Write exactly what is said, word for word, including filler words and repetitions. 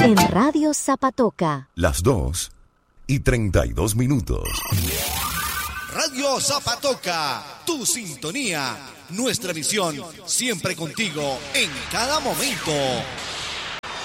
En Radio Zapatoca. Las dos y treinta y dos minutos. Radio Zapatoca, tu sintonía, nuestra misión, siempre contigo, en cada momento.